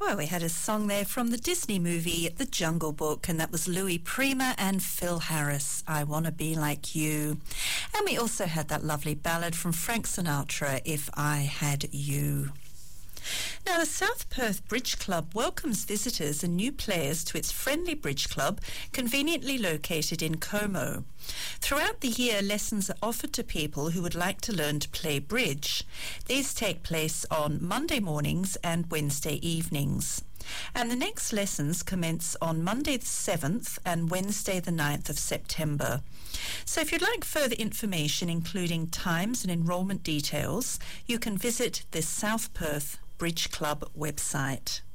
Well, we had a song there from the Disney movie The Jungle Book, and that was Louis Prima and Phil Harris, I Wanna Be Like You. And we also had that lovely ballad from Frank Sinatra, If I Had You. Now, the South Perth Bridge Club welcomes visitors and new players to its friendly bridge club, conveniently located in Como. Throughout the year, lessons are offered to people who would like to learn to play bridge. These take place on Monday mornings and Wednesday evenings. And the next lessons commence on Monday the 7th and Wednesday the 9th of September. So if you'd like further information, including times and enrolment details, you can visit the South Perth Bridge Club website.